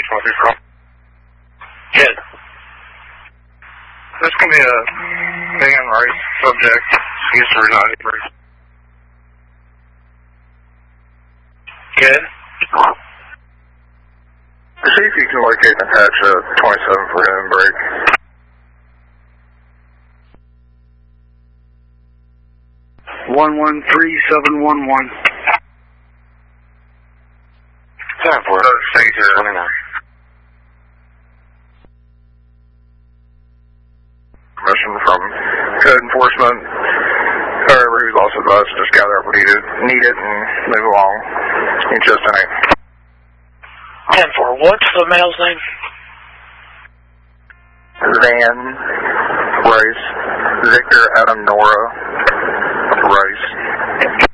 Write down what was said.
Good. This can be a Van Rice subject. Excuse for not Rice. Good. See if you can locate and attach a 27 for him brake. (113,711). 10-4. Thank you, 29. Permission from code enforcement. However, he was also advised to just gather up what he needed and move along. In just a name. 10-4. What's the male's name? Van Rice. Victor Adam Nora Rice.